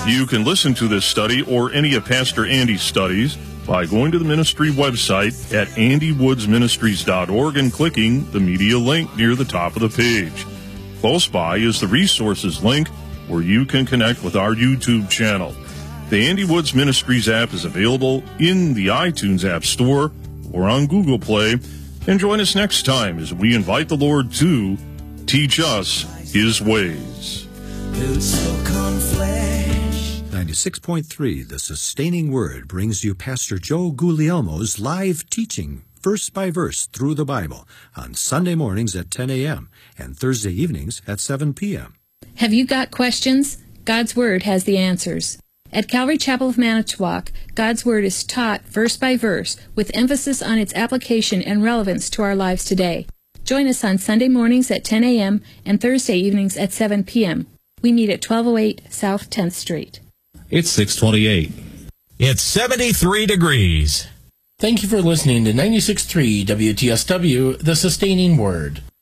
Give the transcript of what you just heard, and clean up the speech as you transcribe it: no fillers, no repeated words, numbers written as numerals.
You can listen to this study or any of Pastor Andy's studies by going to the ministry website at andywoodsministries.org and clicking the media link near the top of the page. Close by is the resources link where you can connect with our YouTube channel. The Andy Woods Ministries app is available in the iTunes App Store or on Google Play. And join us next time as we invite the Lord to teach us His ways. 96.3, The Sustaining Word, brings you Pastor Joe Guglielmo's live teaching, verse by verse, through the Bible on Sunday mornings at 10 a.m. and Thursday evenings at 7 p.m. Have you got questions? God's Word has the answers. At Calvary Chapel of Manitowoc, God's Word is taught verse by verse with emphasis on its application and relevance to our lives today. Join us on Sunday mornings at 10 a.m. and Thursday evenings at 7 p.m. We meet at 1208 South 10th Street. It's 6:28. It's 73 degrees. Thank you for listening to 96.3 WTSW, The Sustaining Word.